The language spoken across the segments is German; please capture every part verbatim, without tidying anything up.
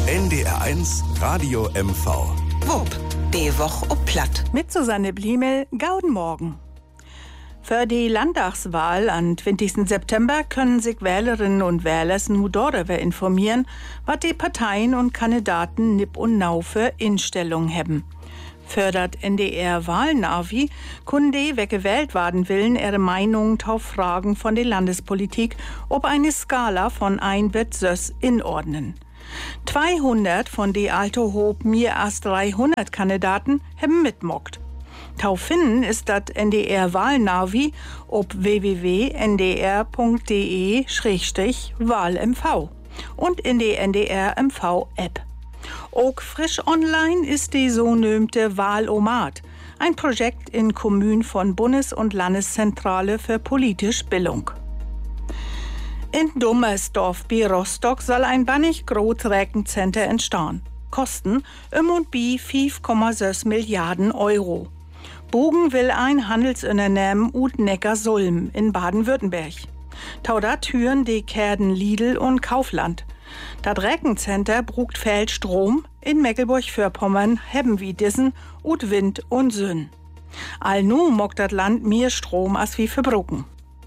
N D R eins Radio M V. Wupp, die Woche ob Platt. Mit Susanne Bliemel, gauden Morgen. Für die Landtagswahl am zwanzigsten September können sich Wählerinnen und Wähler nu darüber informieren, was die Parteien und Kandidaten nipp und nau für Instellungen haben. Für das N D R-Wahlnavi können die, wer gewählt werden willen, ihre Meinung auf Fragen von der Landespolitik ob eine Skala von ein bis sechs inordnen. zweihundert von die alte Hob mehr als dreihundert Kandidaten haben mitmockt. Tau finden ist das N D R-Wahlnavi ob w w w punkt n d r punkt d e slash wahl m v und in die N D R M V-App. Auch frisch online ist die so nömte Wahlomat, ein Projekt in Kommunen von Bundes- und Landeszentrale für politische Bildung. In Dummersdorf bei Rostock soll ein bannig groß Rechencenter entstehen. Kosten um und bi fünf Komma sechs Milliarden Euro. Bogen will ein Handelsunternehmen ut Neckarsulm in Baden-Württemberg. Tauda türen die Kerden Lidl und Kaufland. Das Rechencenter brugt fehlt Strom, in Mecklenburg-Vorpommern haben wie diesen ut Wind und Sönn. All nu mockt das Land mehr Strom als wie verbrucken.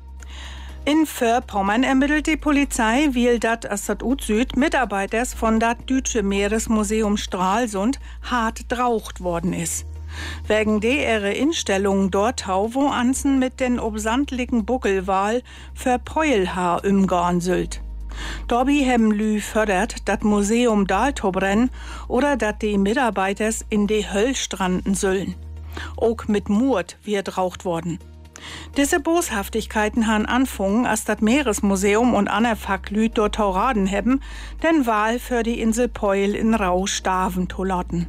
In Vorpommern ermittelt die Polizei, wie dat as dat ut Süd Mitarbeiters von dat Dütsche Meeresmuseum Stralsund hart draucht worden ist. Wegen der ihre Instellungen dort hau, wo Anzen mit den obsandlichen Buckelwal für Peulhaar umgehen süllt. Dobby hem lü fördert, dat Museum Daltobrenn oder dat die Mitarbeiters in die Höll stranden süllen. Auch mit Murt wird raucht worden. Diese Boshaftigkeiten han anfangen, als das Meeresmuseum und aner Facklüt dort Tauraden hebben, den Wahl für die Insel Peul in Rau staven tolaten.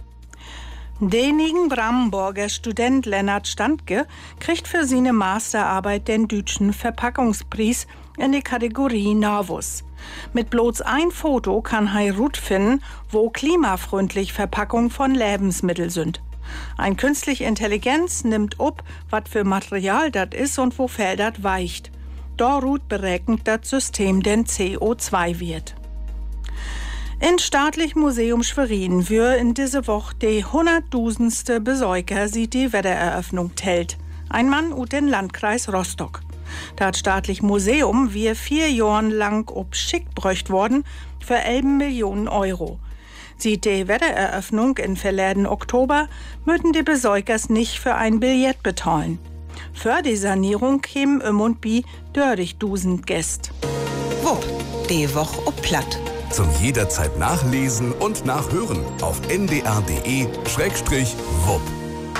Denigen Brandenburger Student Lennart Standke kriegt für seine Masterarbeit den deutschen Verpackungspreis in die Kategorie Novus. Mit bloß ein Foto kann er Rut finden, wo klimafreundlich Verpackung von Lebensmitteln sind. Ein künstliche Intelligenz nimmt ob, was für Material das ist und wo Fell das weicht. Dorut berechnet das System den C O zwei Wert. In Staatlich Museum Schwerin wird in dieser Woche die hunderttausendste Besucher sieht die Wettereröffnung tellt. Ein Mann ut den Landkreis Rostock. Das Staatlich Museum wir vier Jahren lang ob schick bröcht worden für elf Millionen Euro. Sieht die Wettereröffnung in verleden Oktober, müssen die Besuchers nicht für ein Billett bezahlen. Für die Sanierung kämen um und bi dörrigtausend Gäste. Wupp, die Woche ob Platt. Zum jederzeit nachlesen und nachhören auf n d r punkt d e slash wupp.